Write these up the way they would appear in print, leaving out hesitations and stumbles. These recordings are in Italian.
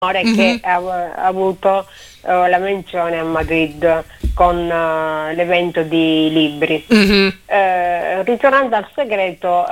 che ha avuto la menzione a Madrid con l'evento di libri. Ritornando al segreto,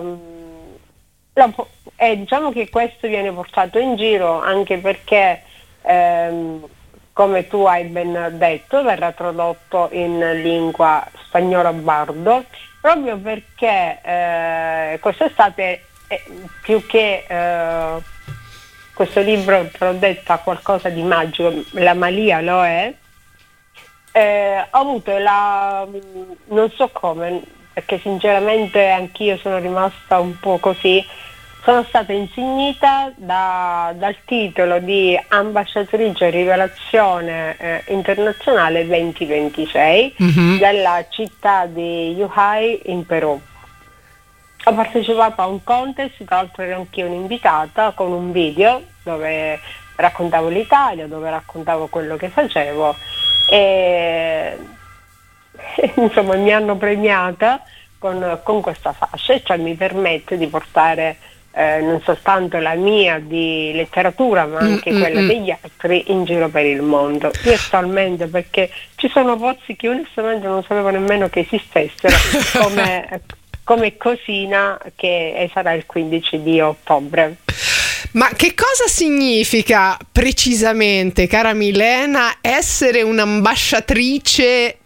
diciamo che questo viene portato in giro anche perché, come tu hai ben detto, verrà tradotto in lingua spagnola bardo, proprio perché quest'estate, più che questo libro tradotto a qualcosa di magico, la Malia lo è, ho avuto non so come, perché sinceramente anch'io sono rimasta un po' così, sono stata insignita dal titolo di ambasciatrice rivelazione internazionale 2026 dalla città di Yuhai in Perù. Ho partecipato a un contest, tra l'altro ero anch'io un'invitata, con un video dove raccontavo l'Italia, dove raccontavo quello che facevo e insomma mi hanno premiata con questa fascia, cioè mi permette di portare non soltanto la mia di letteratura ma anche quella degli altri in giro per il mondo, virtualmente, perché ci sono pozzi che onestamente non sapevo nemmeno che esistessero come Cosina, che sarà il 15 di ottobre. Ma che cosa significa precisamente, cara Milena, essere un'ambasciatrice,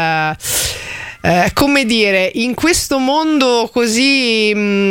come dire, in questo mondo così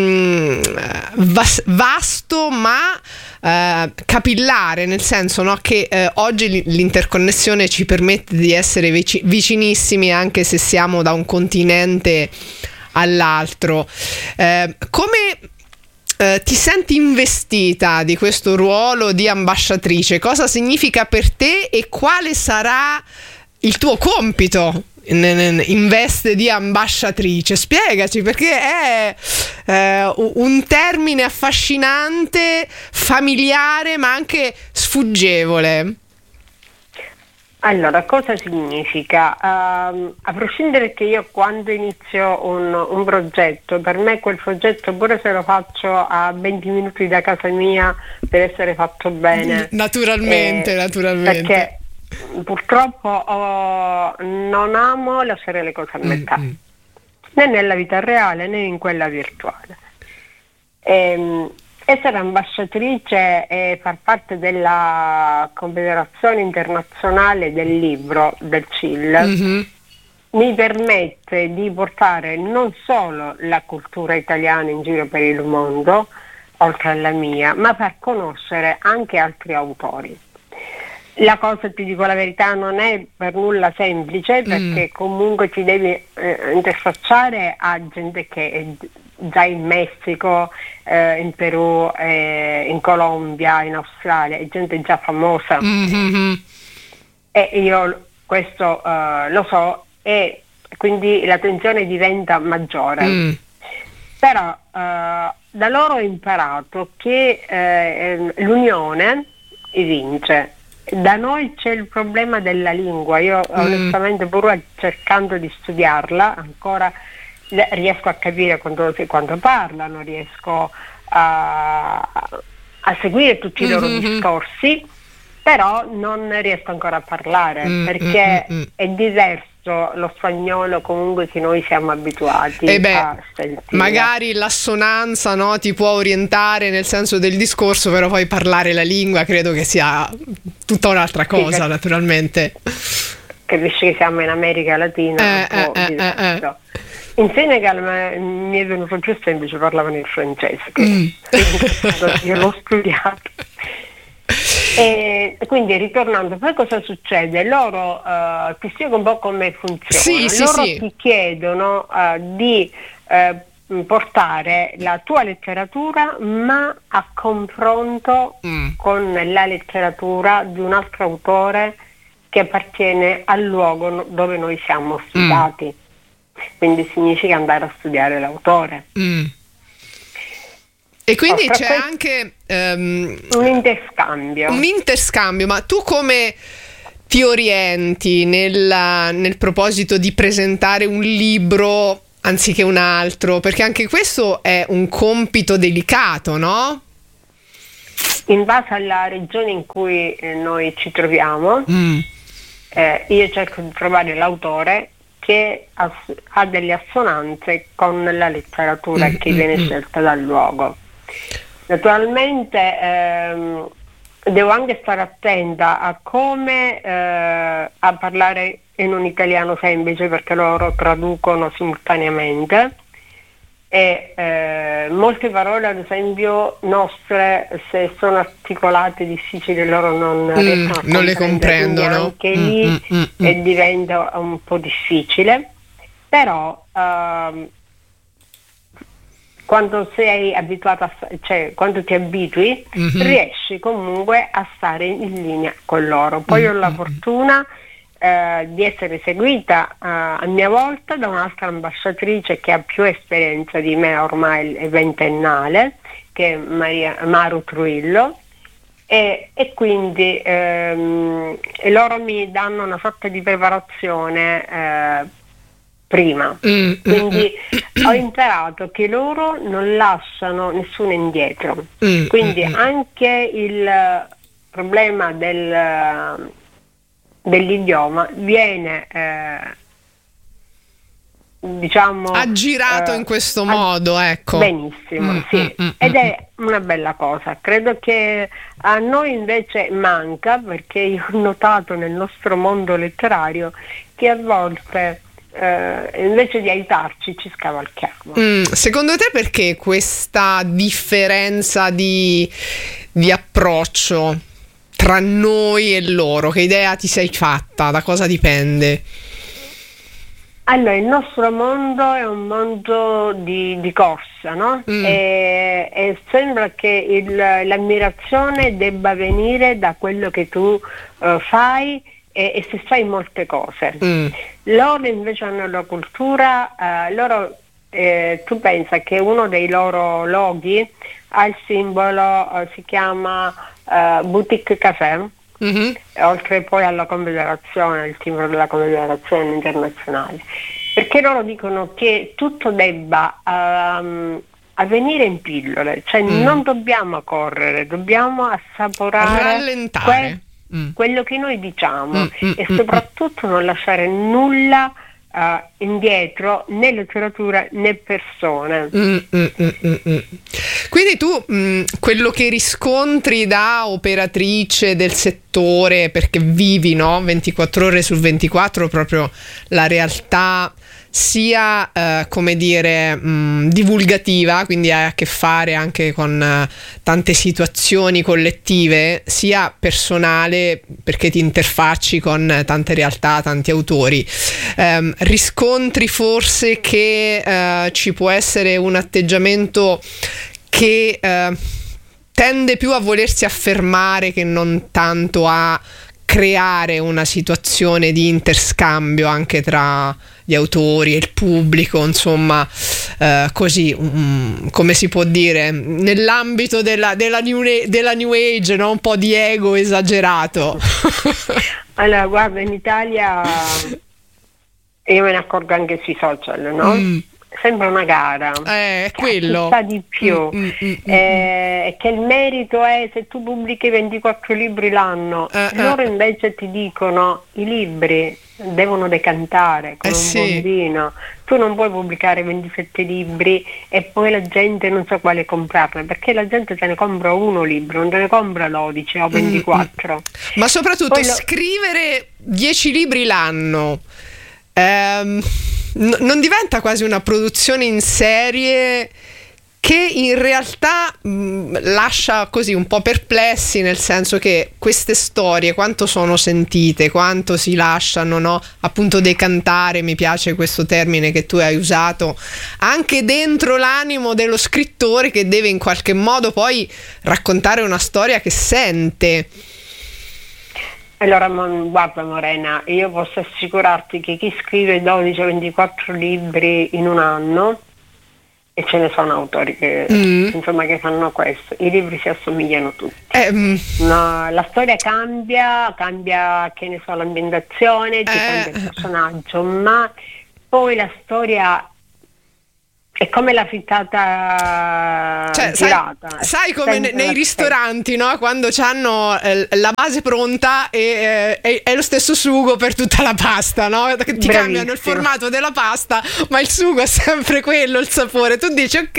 vasto ma capillare, nel senso, no, che oggi l'interconnessione ci permette di essere vicinissimi anche se siamo da un continente all'altro. Come ti senti investita di questo ruolo di ambasciatrice? Cosa significa per te e quale sarà il tuo compito in veste di ambasciatrice? Spiegaci, perché è un termine affascinante, familiare ma anche sfuggevole. Allora, cosa significa? A prescindere che io quando inizio un progetto, per me quel progetto, pure se lo faccio a 20 minuti da casa mia, deve essere fatto bene. Naturalmente. Perché purtroppo non amo lasciare le cose a metà, né nella vita reale né in quella virtuale. Essere ambasciatrice e far parte della Confederazione Internazionale del Libro del CIL mi permette di portare non solo la cultura italiana in giro per il mondo, oltre alla mia, ma far conoscere anche altri autori. La cosa, ti dico la verità, non è per nulla semplice, perché comunque ti devi interfacciare a gente che è già in Messico, in Perù, in Colombia, in Australia, è gente già famosa. E io questo lo so, e quindi la tensione diventa maggiore. Però da loro ho imparato che l'unione vince. Da noi c'è il problema della lingua. Io onestamente, pur cercando di studiarla ancora, riesco a capire quando parlano, riesco a seguire tutti i loro discorsi, però non riesco ancora a parlare perché è diverso lo spagnolo comunque che noi siamo abituati a sentire. Magari l'assonanza, no, ti può orientare nel senso del discorso, però poi parlare la lingua credo che sia tutta un'altra cosa, sì, naturalmente. Capisci che siamo in America Latina, un po' diverso. In Senegal mi è venuto più semplice, parlavano il francese, io l'ho studiato. E quindi ritornando, poi cosa succede? Loro ti spiego un po' come funziona. Loro ti chiedono di portare la tua letteratura ma a confronto con la letteratura di un altro autore che appartiene al luogo dove noi siamo ospitati. Quindi significa andare a studiare l'autore. E quindi c'è anche un interscambio. Ma tu come ti orienti nel proposito di presentare un libro anziché un altro? Perché anche questo è un compito delicato, no? in base alla regione in cui noi ci troviamo, io cerco di trovare l'autore che ha delle assonanze con la letteratura che viene scelta dal luogo. Naturalmente devo anche stare attenta a come a parlare in un italiano semplice, perché loro traducono simultaneamente e molte parole, ad esempio nostre, se sono articolate difficili, loro non le comprendono. Anche lì e diventa un po' difficile, però quando sei abituato quando ti abitui, riesci comunque a stare in linea con loro. Poi ho la fortuna di essere seguita a mia volta da un'altra ambasciatrice che ha più esperienza di me, ormai è ventennale, che è Maru Truillo, e quindi loro mi danno una sorta di preparazione prima, quindi ho imparato che loro non lasciano nessuno indietro, quindi anche il problema dell'idioma viene diciamo aggirato in questo modo, ecco. Benissimo, sì. Ed è una bella cosa. Credo che a noi invece manca, perché io ho notato nel nostro mondo letterario che a volte invece di aiutarci ci scavalchiamo. Secondo te perché questa differenza di approccio tra noi e loro? Che idea ti sei fatta? Da cosa dipende? Allora, il nostro mondo è un mondo di corsa, no? E sembra che l'ammirazione debba venire da quello che tu fai e se fai molte cose. Loro invece hanno la cultura, tu pensa che uno dei loro loghi ha il simbolo, si chiama Boutique Café, oltre poi alla Confederazione, il timbro della Confederazione internazionale, perché loro dicono che tutto debba avvenire in pillole, cioè non dobbiamo correre, dobbiamo assaporare, rallentare quello che noi diciamo e soprattutto non lasciare nulla indietro, né letteratura né persone. Quindi tu quello che riscontri da operatrice del settore, perché vivi, no? 24 ore su 24 proprio la realtà, sia come dire divulgativa, quindi hai a che fare anche con tante situazioni collettive, sia personale perché ti interfacci con tante realtà, tanti autori. Riscontri forse che ci può essere un atteggiamento che tende più a volersi affermare che non tanto a creare una situazione di interscambio anche tra gli autori e il pubblico, insomma, così come si può dire, nell'ambito della new age, no? Un po' di ego esagerato. Allora, guarda, in Italia io me ne accorgo anche sui social, no? Sembra una gara, quello sa di più, che il merito è se tu pubblichi 24 libri l'anno. Loro invece ti dicono i libri devono decantare con un bombino, tu non puoi pubblicare 27 libri e poi la gente non sa quale comprarne, perché la gente te ne compra uno libro, non te ne compra 12 o 24. Ma soprattutto scrivere 10 libri l'anno non diventa quasi una produzione in serie che in realtà lascia così un po' perplessi, nel senso che queste storie quanto sono sentite, quanto si lasciano, no? Appunto decantare, mi piace questo termine che tu hai usato, anche dentro l'animo dello scrittore che deve in qualche modo poi raccontare una storia che sente. Allora, guarda Morena, io posso assicurarti che chi scrive 12-24 libri in un anno, e ce ne sono autori che, insomma, che fanno questo, i libri si assomigliano tutti. No, la storia cambia, che ne so, l'ambientazione, cambia il personaggio, ma poi la storia È come la frittata girata. Sai come nei ristoranti, no? Quando hanno la base pronta e è lo stesso sugo per tutta la pasta, no? Che ti Bravissimo. cambiano il formato della pasta, ma il sugo è sempre quello, il sapore. Tu dici ok.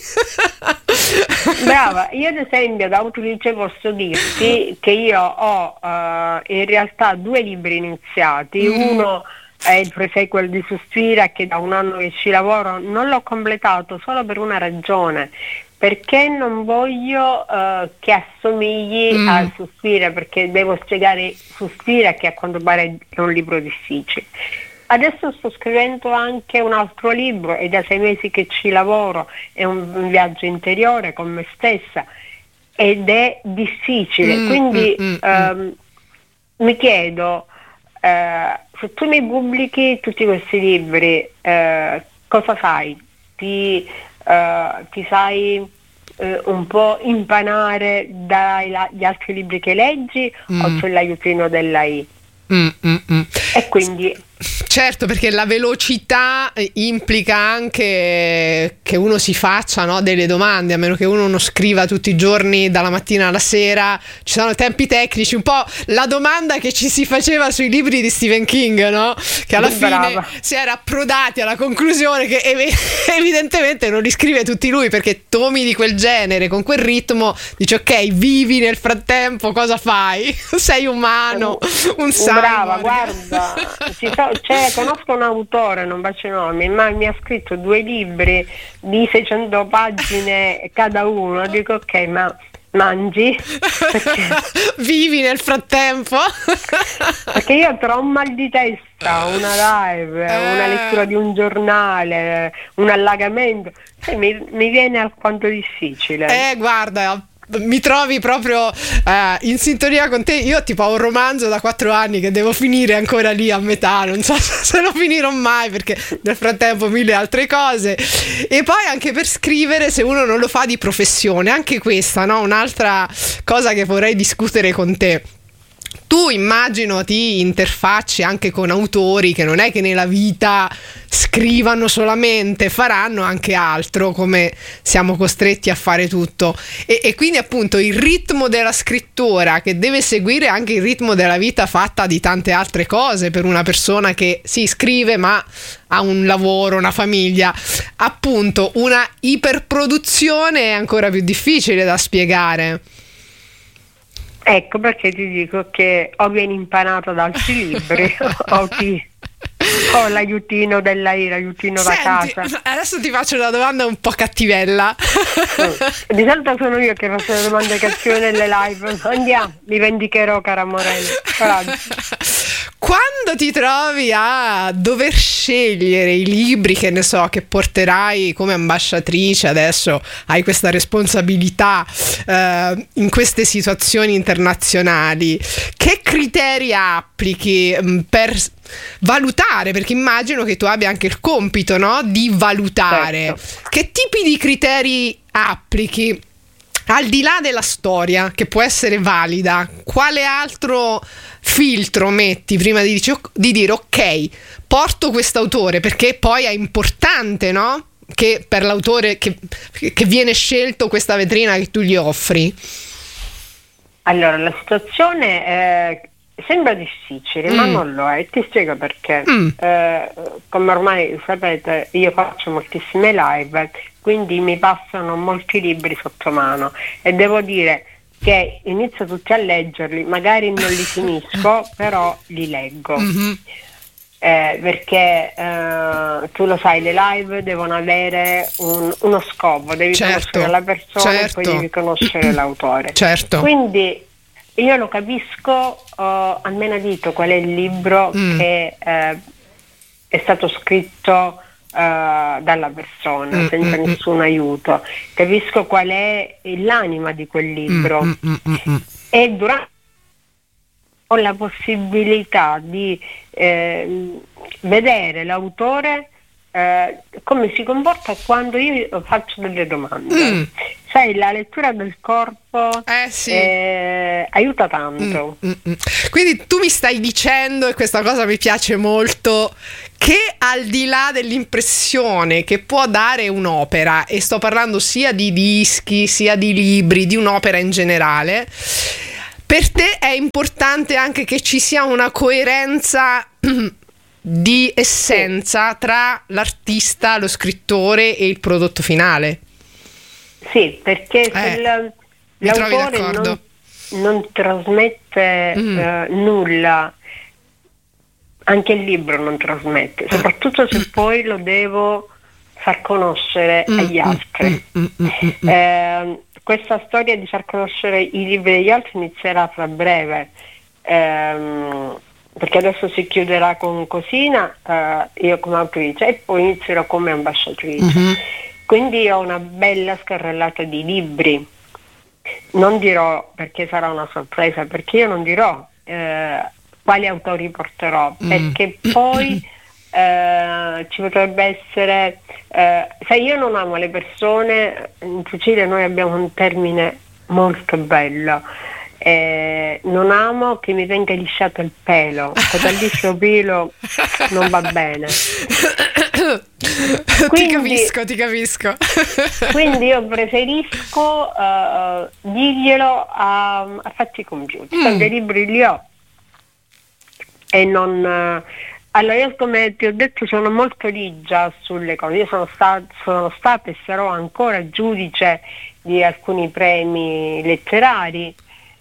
Brava, io ad esempio da autrice posso dirti che io ho in realtà 2 libri iniziati, uno è il prequel di Suspira, che da un anno che ci lavoro, non l'ho completato solo per una ragione, perché non voglio che assomigli a Suspira, perché devo spiegare Suspira, che a quanto pare è un libro difficile. Adesso sto scrivendo anche un altro libro, è da 6 mesi che ci lavoro, è un viaggio interiore con me stessa ed è difficile, quindi mi chiedo, se tu mi pubblichi tutti questi libri, cosa fai? Ti sai un po' impanare dagli altri libri che leggi o c'è l'aiutino dell'AI? E quindi certo, perché la velocità implica anche che uno si faccia, no, delle domande, a meno che uno non scriva tutti i giorni dalla mattina alla sera. Ci sono tempi tecnici, un po' la domanda che ci si faceva sui libri di Stephen King, no? Che alla fine si era approdati alla conclusione che evidentemente non li scrive tutti lui, perché tomi di quel genere, con quel ritmo, dici ok, vivi nel frattempo, cosa fai? Sei umano, un sangue. Brava, guarda, conosco un autore, non faccio nomi, ma mi ha scritto 2 libri di 600 pagine cada uno. Dico ok, ma mangi? Perché? Vivi nel frattempo? Perché io ho un mal di testa, una live, una lettura di un giornale, un allagamento, mi viene alquanto difficile. Guarda, mi trovi proprio in sintonia con te. Io tipo ho un romanzo da 4 anni che devo finire ancora lì a metà, non so se lo finirò mai, perché nel frattempo 1000 altre cose. E poi anche per scrivere, se uno non lo fa di professione, anche questa, no? Un'altra cosa che vorrei discutere con te. Tu immagino ti interfacci anche con autori che non è che nella vita scrivano solamente, faranno anche altro, come siamo costretti a fare tutto, e quindi appunto il ritmo della scrittura, che deve seguire anche il ritmo della vita fatta di tante altre cose per una persona che sì, scrive ma ha un lavoro, una famiglia, appunto una iperproduzione è ancora più difficile da spiegare. Ecco perché ti dico che o vieni impanato da altri libri o l'aiutino dell'AI, l'aiutino da casa. Adesso ti faccio una domanda un po' cattivella. Di solito sono io che faccio le domande cattive nelle live. Andiamo, mi vendicherò, cara Morena. Quando ti trovi a dover scegliere i libri, che ne so, che porterai come ambasciatrice, adesso hai questa responsabilità in queste situazioni internazionali, che criteri applichi per valutare? Perché immagino che tu abbia anche il compito, no? Di valutare. Certo. Che tipi di criteri applichi? Al di là della storia, che può essere valida, quale altro filtro metti prima di dire ok, porto quest'autore, perché poi è importante, no? Che per l'autore che viene scelto questa vetrina che tu gli offri. Allora, la situazione sembra difficile, ma non lo è. Ti spiego perché. Come ormai sapete, io faccio moltissime live, quindi mi passano molti libri sotto mano e devo dire che inizio tutti a leggerli, magari non li finisco, però li leggo. Perché tu lo sai, le live devono avere uno scopo, devi conoscere la persona e poi devi conoscere l'autore. Certo. Quindi io lo capisco, almeno dito qual è il libro che è stato scritto dalla persona senza nessun aiuto, capisco qual è l'anima di quel libro e durante ho la possibilità di vedere l'autore come si comporta quando io faccio delle domande. Sai, la lettura del corpo sì. Aiuta tanto. Quindi tu mi stai dicendo, e questa cosa mi piace molto, che al di là dell'impressione che può dare un'opera, e sto parlando sia di dischi, sia di libri, di un'opera in generale, per te è importante anche che ci sia una coerenza di essenza tra l'artista, lo scrittore e il prodotto finale. Sì, perché se l'autore non trasmette nulla, anche il libro non trasmette, soprattutto se poi lo devo far conoscere agli altri. Questa storia di far conoscere i libri degli altri inizierà fra breve, perché adesso si chiuderà con Cosina, io come autrice, e poi inizierò come ambasciatrice. Quindi ho una bella scarrellata di libri. Non dirò, perché sarà una sorpresa, perché io non dirò quali autori porterò, perché poi ci potrebbe essere, sai, io non amo le persone, in Sicilia noi abbiamo un termine molto bello, non amo che mi venga lisciato il pelo, se dal liscio pelo non va bene. Quindi, ti capisco. Quindi io preferisco dirglielo a fatti compiuti. Tanti libri li ho e non. Allora, io, come ti ho detto, sono molto ligia sulle cose. Io sono stata e sarò ancora giudice di alcuni premi letterari,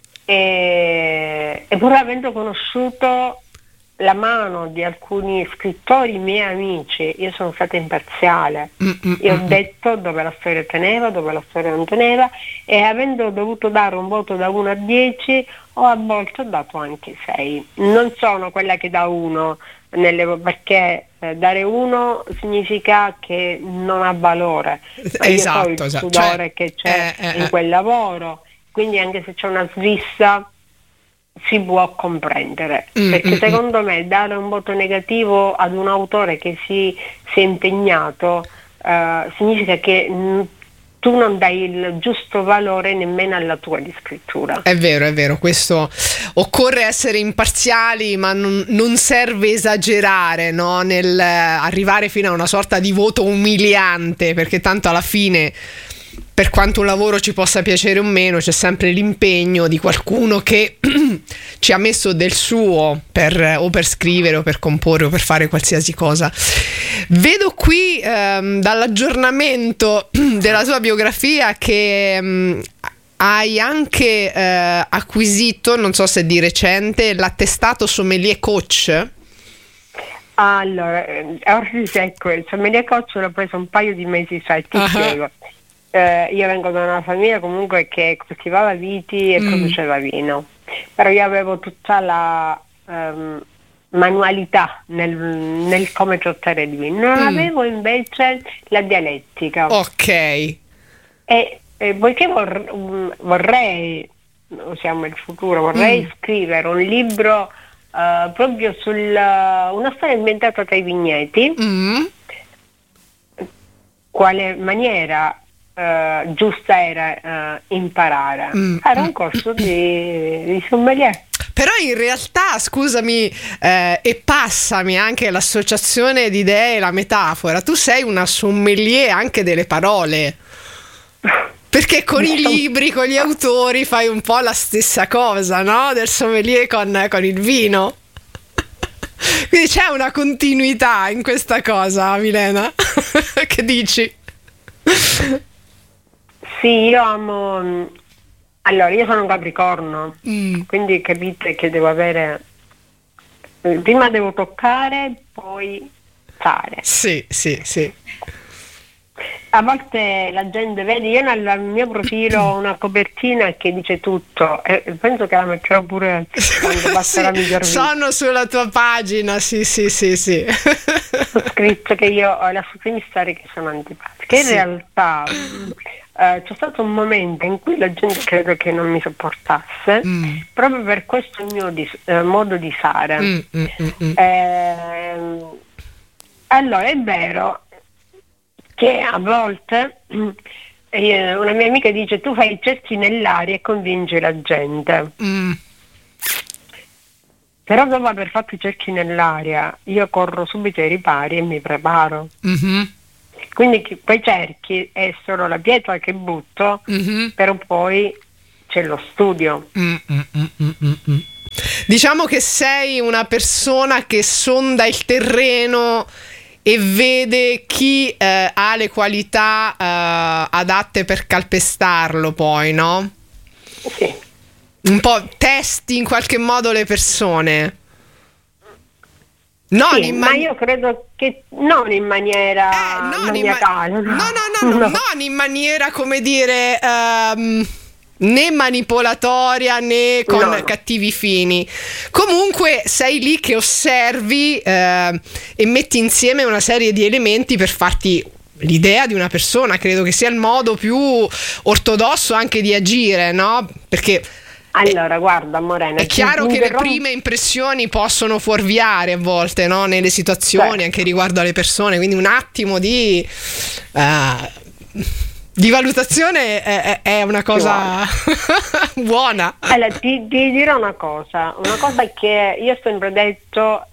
e pur avendo conosciuto la mano di alcuni scrittori miei amici, io sono stata imparziale. Io ho detto dove la storia teneva, dove la storia non teneva, e avendo dovuto dare un voto da 1 a 10, o a volte ho dato anche 6. Non sono quella che dà 1, perché dare 1 significa che non ha valore. Ma io so il sudore che c'è in quel lavoro, quindi anche se c'è una svissa si può comprendere, perché secondo me dare un voto negativo ad un autore che si è impegnato significa che tu non dai il giusto valore nemmeno alla tua di scrittura. È vero, questo occorre essere imparziali, ma non serve esagerare, no? Nel arrivare fino a una sorta di voto umiliante, perché tanto alla fine, per quanto un lavoro ci possa piacere o meno, c'è sempre l'impegno di qualcuno che ci ha messo del suo o per scrivere o per comporre o per fare qualsiasi cosa. Vedo qui dall'aggiornamento della tua biografia che hai anche acquisito, non so se di recente, l'attestato sommelier coach. Allora, ecco, il sommelier coach l'ho preso un paio di mesi fa, e ti spiego. Io vengo da una famiglia comunque che coltivava viti e produceva vino, però io avevo tutta la manualità nel come trattare il vino, non avevo invece la dialettica. Ok. E poiché vorrei, siamo il futuro, vorrei scrivere un libro proprio una storia ambientata tra i vigneti, quale maniera giusta era imparare. Era un corso di sommelier. Però in realtà, scusami, e passami anche l'associazione di idee e la metafora, tu sei una sommelier anche delle parole, perché con i libri, con gli autori fai un po' la stessa cosa, no? Del sommelier con il vino. Quindi c'è una continuità in questa cosa, Milena. Che dici? Sì, io amo. Allora, io sono un Capricorno, quindi capite che devo avere. Prima devo toccare, poi fare. Sì. A volte la gente vede, io nel mio profilo ho una copertina che dice tutto, e penso che la metterò pure quando passerà miglior vita. Sono sulla tua pagina, sì. Ho scritto che io ho le sue storie che sono antipatiche. In realtà c'è stato un momento in cui la gente credo che non mi sopportasse, proprio per questo mio modo di fare. Allora, è vero che a volte una mia amica dice: tu fai i cerchi nell'aria e convinci la gente. Però dopo aver fatto i cerchi nell'aria io corro subito ai ripari e mi preparo. Quindi quei cerchi è solo la pietra che butto, però poi c'è lo studio. Diciamo che sei una persona che sonda il terreno e vede chi ha le qualità adatte per calpestarlo, poi, no? Sì. Un po' testi in qualche modo le persone. Sì, ma io credo che non in maniera maniacale. Non in maniera, come dire, né manipolatoria né con cattivi fini. Comunque sei lì che osservi e metti insieme una serie di elementi per farti l'idea di una persona. Credo che sia il modo più ortodosso anche di agire, no? Perché allora, guarda, Morena, è chiaro che le prime impressioni possono fuorviare a volte, no? Nelle situazioni, anche riguardo alle persone, quindi un attimo di valutazione è una cosa buona. Allora, ti dirò una cosa che io ho sempre detto: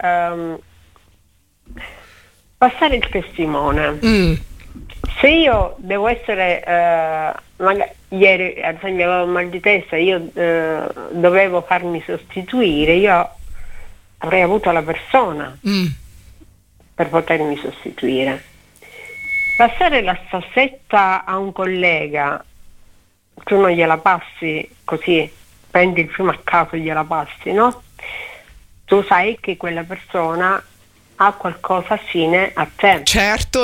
passare il testimone. Se io devo essere, magari ieri ad esempio avevo mal di testa, io dovevo farmi sostituire, io avrei avuto la persona per potermi sostituire. Passare la staffetta a un collega, tu non gliela passi così, prendi il fiume a caso e gliela passi, no? Tu sai che quella persona ha qualcosa affine a te. Certo.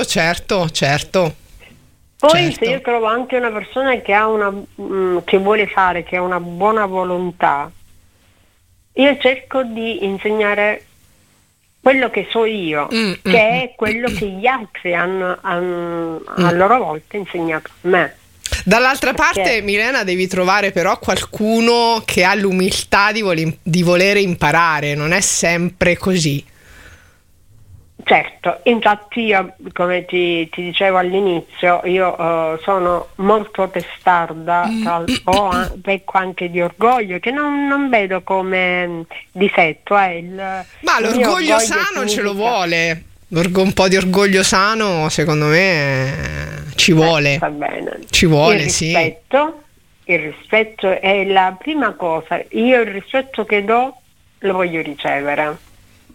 Poi se io trovo anche una persona che ha che vuole fare, che ha una buona volontà, io cerco di insegnare quello che so io, che è quello che gli altri hanno a loro volta insegnato a me. Dall'altra parte, Milena, devi trovare però qualcuno che ha l'umiltà di volere imparare, non è sempre così. Certo, infatti io, come ti dicevo all'inizio, io sono molto testarda, pecco anche di orgoglio, che non vedo come difetto. Ma l'orgoglio sano ce lo vuole, un po' di orgoglio sano secondo me ci vuole. Va bene. Ci vuole, Il rispetto è la prima cosa, io il rispetto che do lo voglio ricevere.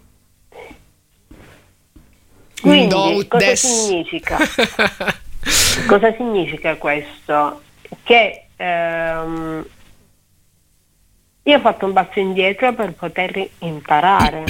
Quindi cosa significa? Cosa significa questo? Che io ho fatto un passo indietro per poter imparare.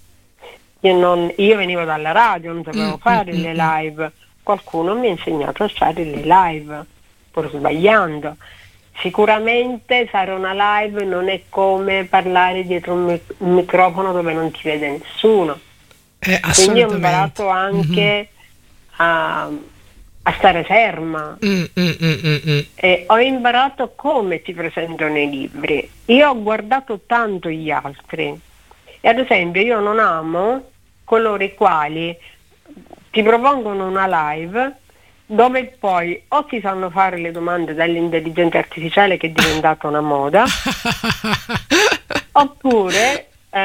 Io venivo dalla radio, non sapevo fare le live, qualcuno mi ha insegnato a fare le live, pur sbagliando. Sicuramente fare una live non è come parlare dietro un microfono dove non ti vede nessuno. Quindi ho imparato anche a stare ferma e ho imparato come ti presentano i libri. Io ho guardato tanto gli altri e ad esempio io non amo coloro i quali ti propongono una live dove poi o ti fanno fare le domande dall'intelligenza artificiale, che è diventata una moda, oppure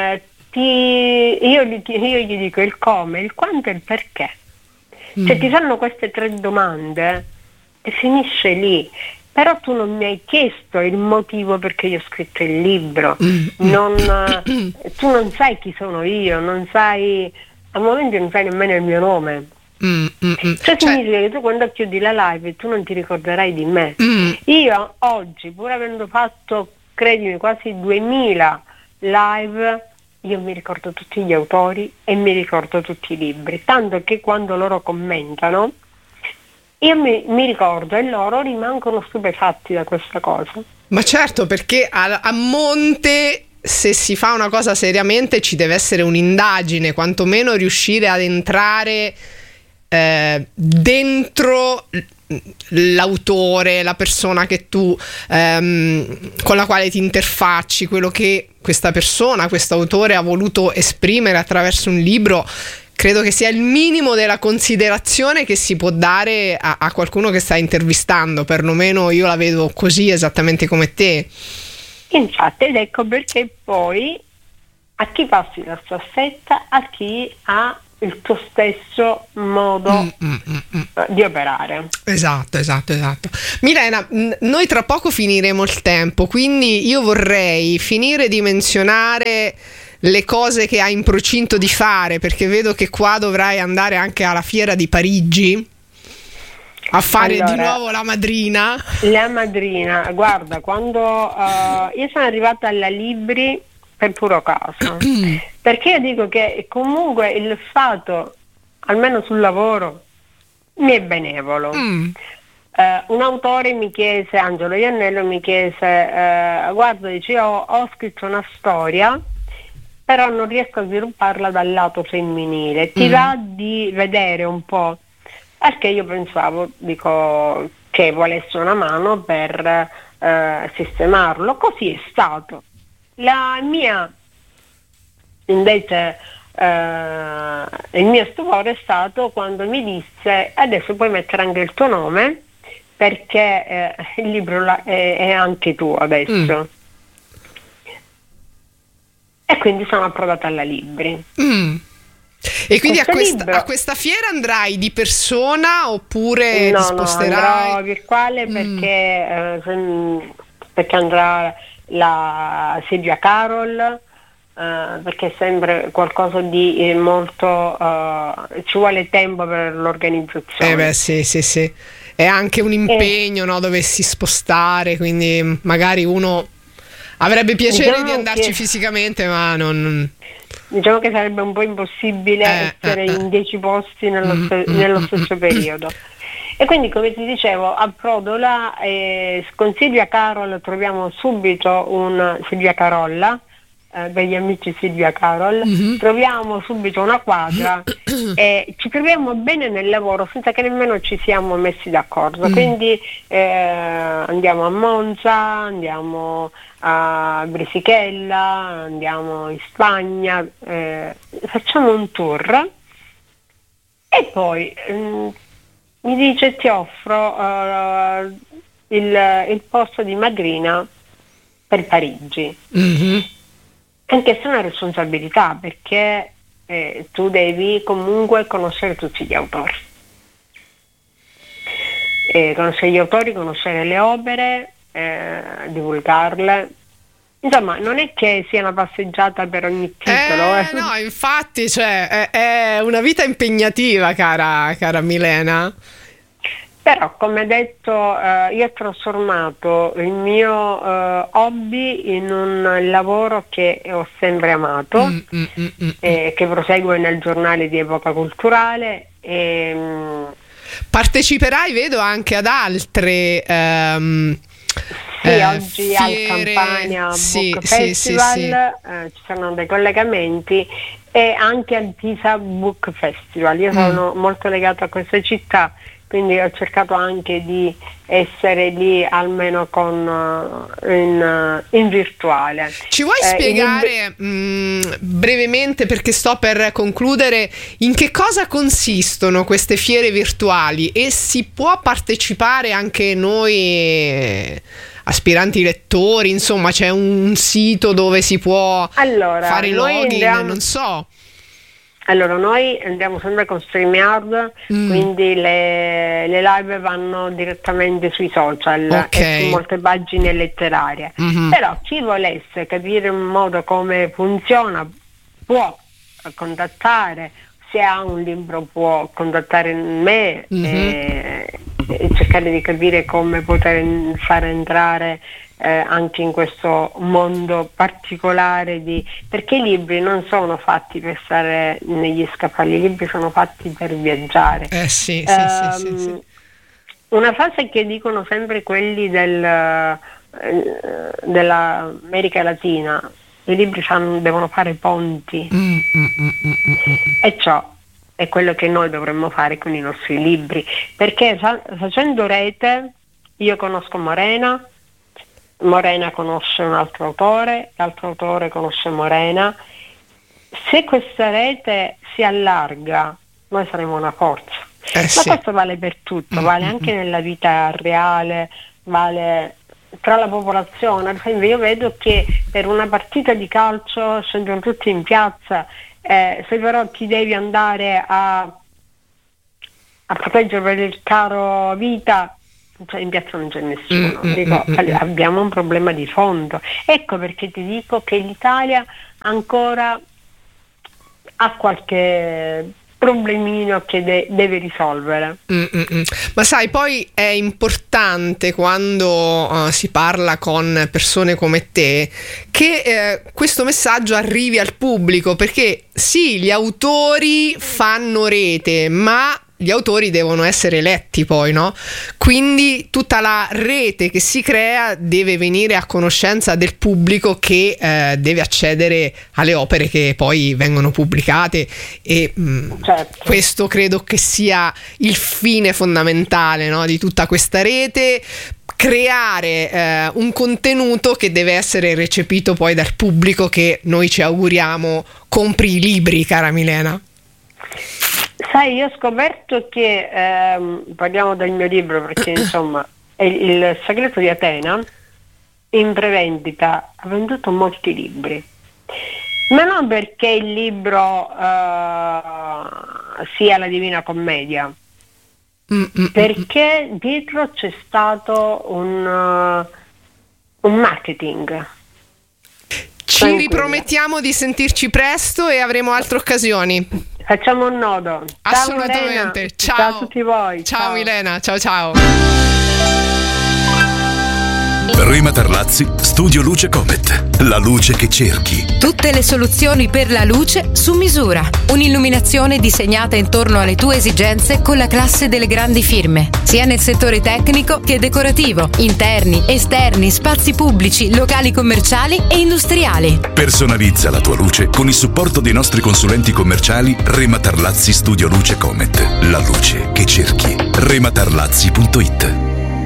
io gli dico il come, il quanto e il perché. Se ti fanno queste 3 domande e finisce lì, però tu non mi hai chiesto il motivo perché io ho scritto il libro, tu non sai chi sono io, non sai, al momento non sai nemmeno il mio nome. Cioè significa che tu quando chiudi la live tu non ti ricorderai di me. Io oggi, pur avendo fatto, credimi, quasi 2000 live, io mi ricordo tutti gli autori e mi ricordo tutti i libri, tanto che quando loro commentano io mi ricordo e loro rimangono stupefatti da questa cosa. Ma certo, perché a monte, se si fa una cosa seriamente, ci deve essere un'indagine, quantomeno riuscire ad entrare dentro l'autore, la persona che tu con la quale ti interfacci, quello che questa persona, questo autore ha voluto esprimere attraverso un libro. credo che sia il minimo della considerazione che si può dare a qualcuno che sta intervistando, perlomeno io la vedo così, esattamente come te. Infatti, ed ecco perché poi a chi passi la staffetta, a chi ha il tuo stesso modo di operare. Esatto. Milena, noi tra poco finiremo il tempo, quindi io vorrei finire di menzionare le cose che hai in procinto di fare, perché vedo che qua dovrai andare anche alla fiera di Parigi a fare di nuovo la madrina. La madrina, guarda, quando io sono arrivata alla Libri per puro caso, perché io dico che comunque il fatto, almeno sul lavoro, mi è benevolo. Un autore mi chiese, Angelo Iannello mi chiese, guarda, dice, io ho scritto una storia, però non riesco a svilupparla dal lato femminile, ti va di vedere un po'? Perché io pensavo, dico, che volesse una mano per sistemarlo, così è stato. La mia, invece, il mio stupore è stato quando mi disse: adesso puoi mettere anche il tuo nome, perché il libro è anche tuo adesso. E quindi sono approdata alla Libri. E quindi a questa fiera andrai di persona oppure ti sposterai? No, andrò virtuale perché andrà la Silvia Carol, perché è sempre qualcosa di molto, ci vuole tempo per l'organizzazione. Sì. È anche un impegno, no? Dovessi spostare, quindi magari uno avrebbe piacere di andarci fisicamente, ma non... Diciamo che sarebbe un po' impossibile essere in 10 posti nello stesso periodo. E quindi, come ti dicevo, approdo là, con Silvia Carol troviamo subito Silvia Carolla, per gli amici Silvia Carol, troviamo subito una quadra e ci troviamo bene nel lavoro senza che nemmeno ci siamo messi d'accordo. Quindi andiamo a Monza, andiamo a Brisichella, andiamo in Spagna, facciamo un tour e poi mi dice: ti offro il posto di madrina per Parigi. Anche se è una responsabilità, perché tu devi comunque conoscere tutti gli autori. Conoscere gli autori, conoscere le opere, divulgarle. Insomma, non è che sia una passeggiata per ogni titolo. No, infatti, cioè, è una vita impegnativa, cara Milena. Però, come detto, io ho trasformato il mio hobby in un lavoro che ho sempre amato, che prosegue nel giornale di Epoca Culturale. Parteciperai, vedo, anche ad altre oggi fiere, al Campania Book Festival ci sono dei collegamenti, e anche al Pisa Book Festival. Io sono molto legata a questa città, quindi ho cercato anche di essere lì almeno in virtuale. Ci vuoi spiegare brevemente, perché sto per concludere, in che cosa consistono queste fiere virtuali e si può partecipare anche noi aspiranti lettori? Insomma, c'è un sito dove si può fare login, non so. Allora, noi andiamo sempre con StreamYard, quindi le live vanno direttamente sui social e su molte pagine letterarie. Però chi volesse capire in modo come funziona può contattare, se ha un libro può contattare me e cercare di capire come poter fare entrare anche in questo mondo particolare perché i libri non sono fatti per stare negli scaffali, i libri sono fatti per viaggiare. Sì. Una frase che dicono sempre quelli dell'America Latina: i libri devono fare ponti, e ciò è quello che noi dovremmo fare con i nostri libri, perché facendo rete, io conosco Morena conosce un altro autore, l'altro autore conosce Morena, se questa rete si allarga, noi saremo una forza. Ma sì. questo vale per tutto, vale anche nella vita reale, vale tra la popolazione. Per esempio, io vedo che per una partita di calcio scendono tutti in piazza, se però ti devi andare a proteggere per il caro vita, cioè in piazza non c'è nessuno. Abbiamo un problema di fondo. Ecco perché ti dico che l'Italia ancora ha qualche problemino che deve risolvere. Ma sai, poi è importante quando si parla con persone come te che questo messaggio arrivi al pubblico, perché sì, gli autori fanno rete, ma gli autori devono essere letti poi, no? Quindi tutta la rete che si crea deve venire a conoscenza del pubblico che deve accedere alle opere che poi vengono pubblicate e certo. Questo credo che sia il fine fondamentale, no? Di tutta questa rete, creare un contenuto che deve essere recepito poi dal pubblico, che noi ci auguriamo compri i libri, cara Milena. Sai, io ho scoperto che, parliamo del mio libro perché insomma è il segreto di Atena, in prevendita ha venduto molti libri, ma non perché il libro sia la Divina Commedia, perché dietro c'è stato un marketing. Ci ripromettiamo di sentirci presto e avremo altre occasioni. Facciamo un nodo. Assolutamente. Ciao, ciao a tutti voi. Ciao Milena, ciao. Rema Tarlazzi, Studio Luce Comet. La luce che cerchi. Tutte le soluzioni per la luce su misura. Un'illuminazione disegnata intorno alle tue esigenze con la classe delle grandi firme, sia nel settore tecnico che decorativo, interni, esterni, spazi pubblici, locali commerciali e industriali. Personalizza la tua luce con il supporto dei nostri consulenti commerciali Rema Tarlazzi Studio Luce Comet. La luce che cerchi. rematarlazzi.it.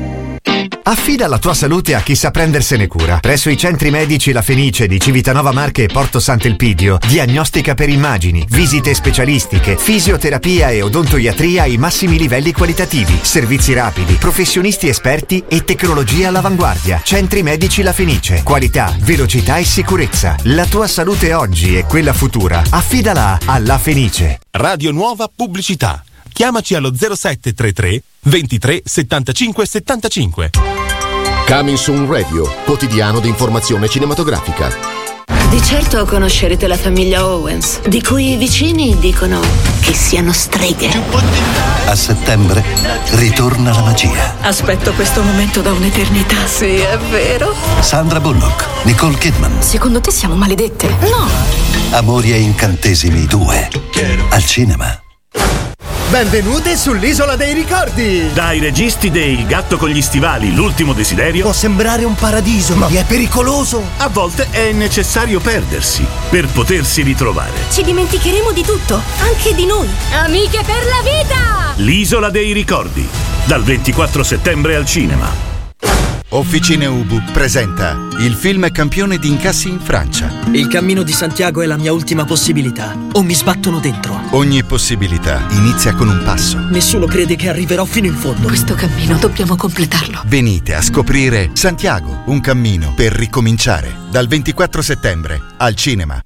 Affida la tua salute a chi sa prendersene cura. Presso i centri medici La Fenice di Civitanova Marche e Porto Sant'Elpidio, diagnostica per immagini, visite specialistiche, fisioterapia e odontoiatria ai massimi livelli qualitativi, servizi rapidi, professionisti esperti e tecnologia all'avanguardia. Centri medici La Fenice. Qualità, velocità e sicurezza. La tua salute oggi e quella futura. Affidala a La Fenice. Radio Nuova Pubblicità. Chiamaci allo 0733 23 75 75. Coming Soon Radio, quotidiano di informazione cinematografica. Di certo conoscerete la famiglia Owens, di cui i vicini dicono che siano streghe. A settembre ritorna la magia. Aspetto questo momento da un'eternità. Sì, è vero. Sandra Bullock, Nicole Kidman. Secondo te siamo maledette? No. Amori e incantesimi 2 al cinema. Benvenute sull'Isola dei Ricordi! Dai registi de Il gatto con gli stivali, l'ultimo desiderio. Può sembrare un paradiso, ma è pericoloso. A volte è necessario perdersi per potersi ritrovare. Ci dimenticheremo di tutto, anche di noi. Amiche per la vita! L'Isola dei Ricordi, dal 24 settembre al cinema. Officine Ubu presenta il film campione di incassi in Francia. Il cammino di Santiago è la mia ultima possibilità, o mi sbattono dentro. Ogni possibilità inizia con un passo. Nessuno crede che arriverò fino in fondo. Questo cammino dobbiamo completarlo. Venite a scoprire Santiago, un cammino per ricominciare, dal 24 settembre al cinema.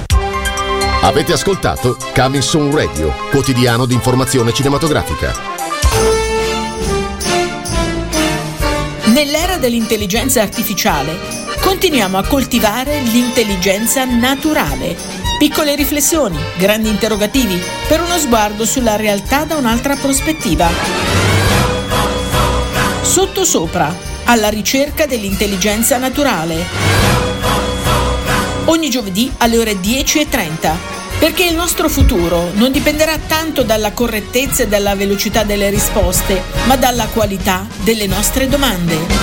Avete ascoltato Coming Soon Radio, quotidiano di informazione cinematografica. Nell'era dell'intelligenza artificiale continuiamo a coltivare l'intelligenza naturale. Piccole riflessioni, grandi interrogativi, per uno sguardo sulla realtà da un'altra prospettiva. Sottosopra, alla ricerca dell'intelligenza naturale. Ogni giovedì alle ore 10:30. Perché il nostro futuro non dipenderà tanto dalla correttezza e dalla velocità delle risposte, ma dalla qualità delle nostre domande.